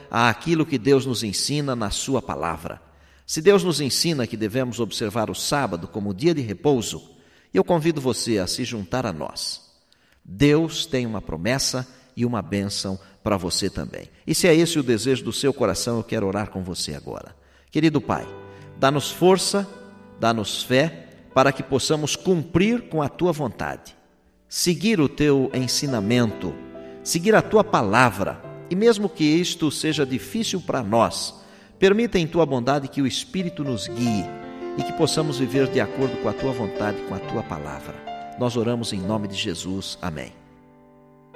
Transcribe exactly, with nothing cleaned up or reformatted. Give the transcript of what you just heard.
àquilo que Deus nos ensina na sua palavra. Se Deus nos ensina que devemos observar o sábado como dia de repouso, eu convido você a se juntar a nós. Deus tem uma promessa e uma bênção para você também. E se é esse o desejo do seu coração, eu quero orar com você agora. Querido Pai, dá-nos força, dá-nos fé, para que possamos cumprir com a Tua vontade, seguir o Teu ensinamento, seguir a Tua palavra, e mesmo que isto seja difícil para nós, permita em Tua bondade que o Espírito nos guie e que possamos viver de acordo com a Tua vontade, com a Tua palavra. Nós oramos em nome de Jesus. Amém.